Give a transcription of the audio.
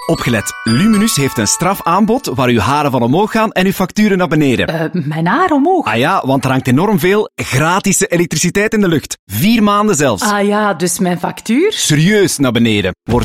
Opgelet. Luminus heeft een strafaanbod waar uw haren van omhoog gaan en uw facturen naar beneden. Mijn haar omhoog? Ah ja, want er hangt enorm veel gratis elektriciteit in de lucht. 4 maanden zelfs. Ah ja, dus mijn factuur? Serieus naar beneden. Word